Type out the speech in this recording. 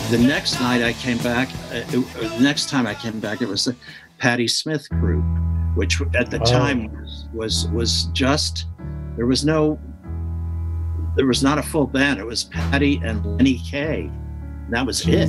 The next night I came back, the next time I came back, it was the Patti Smith group, which at the time was just, there was not a full band. It was Patti and Lenny Kaye. And that was it.